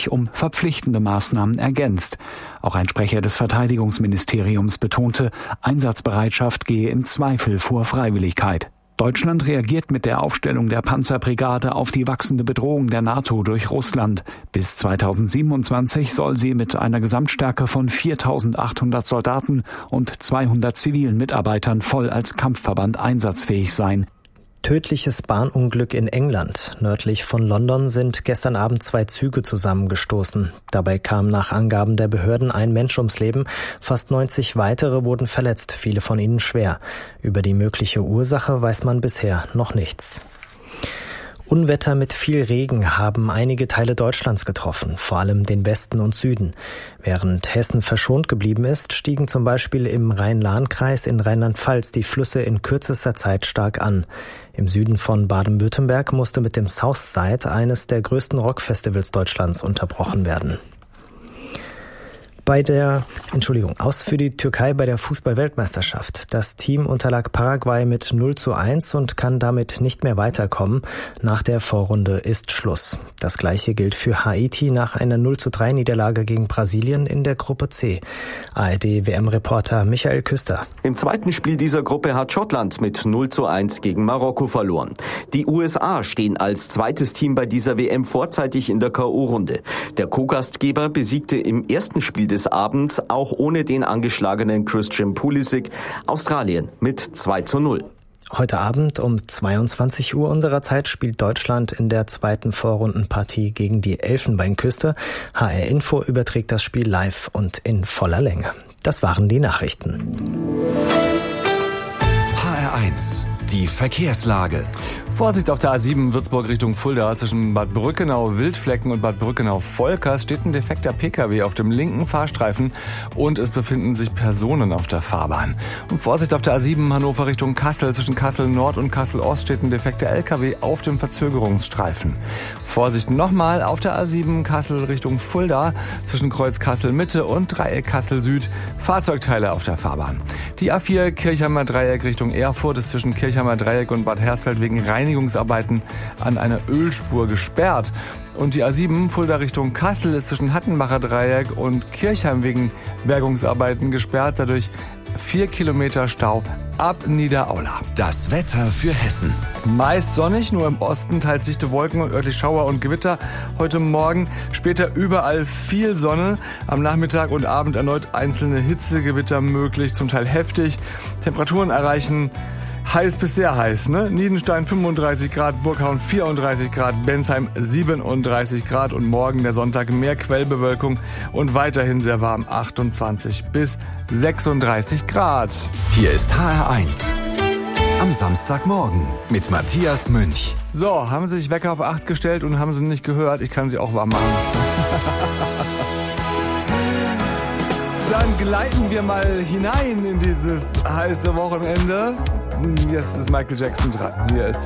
künftig um verpflichtende Maßnahmen ergänzt. Auch ein Sprecher des Verteidigungsministeriums betonte, Einsatzbereitschaft gehe im Zweifel vor Freiwilligkeit. Deutschland reagiert mit der Aufstellung der Panzerbrigade auf die wachsende Bedrohung der NATO durch Russland. Bis 2027 soll sie mit einer Gesamtstärke von 4.800 Soldaten und 200 zivilen Mitarbeitern voll als Kampfverband einsatzfähig sein. Tödliches Bahnunglück in England. Nördlich von London sind gestern Abend 2 Züge zusammengestoßen. Dabei kam nach Angaben der Behörden ein Mensch ums Leben. Fast 90 weitere wurden verletzt, viele von ihnen schwer. Über die mögliche Ursache weiß man bisher noch nichts. Unwetter mit viel Regen haben einige Teile Deutschlands getroffen, vor allem den Westen und Süden. Während Hessen verschont geblieben ist, stiegen zum Beispiel im Rhein-Lahn-Kreis in Rheinland-Pfalz die Flüsse in kürzester Zeit stark an. Im Süden von Baden-Württemberg musste mit dem Southside eines der größten Rockfestivals Deutschlands unterbrochen werden. Aus für die Türkei bei der Fußball-Weltmeisterschaft. Das Team unterlag Paraguay mit 0:1 und kann damit nicht mehr weiterkommen. Nach der Vorrunde ist Schluss. Das Gleiche gilt für Haiti nach einer 0:3-Niederlage gegen Brasilien in der Gruppe C. ARD-WM-Reporter Michael Küster. Im zweiten Spiel dieser Gruppe hat Schottland mit 0:1 gegen Marokko verloren. Die USA stehen als zweites Team bei dieser WM vorzeitig in der K.O.-Runde. Der Co-Gastgeber besiegte im ersten Spiel des Abends auch ohne den angeschlagenen Christian Pulisic Australien mit 2:0. Heute Abend um 22 Uhr unserer Zeit spielt Deutschland in der zweiten Vorrundenpartie gegen die Elfenbeinküste. HR Info überträgt das Spiel live und in voller Länge. Das waren die Nachrichten. HR1, die Verkehrslage. Vorsicht auf der A7 Würzburg Richtung Fulda. Zwischen Bad Brückenau-Wildflecken und Bad Brückenau-Volkers steht ein defekter Pkw auf dem linken Fahrstreifen und es befinden sich Personen auf der Fahrbahn. Und Vorsicht auf der A7 Hannover Richtung Kassel. Zwischen Kassel Nord und Kassel Ost steht ein defekter Lkw auf dem Verzögerungsstreifen. Vorsicht nochmal auf der A7 Kassel Richtung Fulda. Zwischen Kreuz Kassel Mitte und Dreieck Kassel Süd Fahrzeugteile auf der Fahrbahn. Die A4 Kirchheimer Dreieck Richtung Erfurt ist zwischen Kirchheimer Dreieck und Bad Hersfeld wegen Reinigungsarbeiten an einer Ölspur gesperrt. Und die A7 Fulda Richtung Kassel ist zwischen Hattenbacher Dreieck und Kirchheim wegen Bergungsarbeiten gesperrt. Dadurch 4 Kilometer Stau ab Niederaula. Das Wetter für Hessen. Meist sonnig, nur im Osten teils dichte Wolken und örtlich Schauer und Gewitter. Heute Morgen, später überall viel Sonne. Am Nachmittag und Abend erneut einzelne Hitzegewitter möglich, zum Teil heftig. Temperaturen erreichen heiß bis sehr heiß, ne? Niedenstein 35 Grad, Burghauen 34 Grad, Bensheim 37 Grad und morgen der Sonntag mehr Quellbewölkung und weiterhin sehr warm 28 bis 36 Grad. Hier ist HR1. Am Samstagmorgen mit Matthias Münch. So, haben Sie sich Wecker auf 8 gestellt und haben Sie nicht gehört? Ich kann Sie auch warm machen. Dann gleiten wir mal hinein in dieses heiße Wochenende. Jetzt ist Michael Jackson dran. Hier ist